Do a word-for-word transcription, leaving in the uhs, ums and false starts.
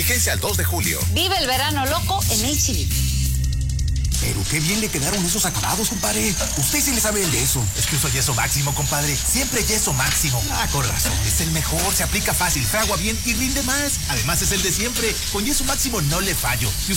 Vigencia al dos de julio. Vive el verano loco en H D. Pero qué bien le quedaron esos acabados, compadre. Usted sí le sabe el yeso. Es que uso yeso máximo, compadre. Siempre yeso máximo. Ah, con razón. Es el mejor, se aplica fácil, fragua bien y rinde más. Además es el de siempre. Con yeso máximo no le fallo.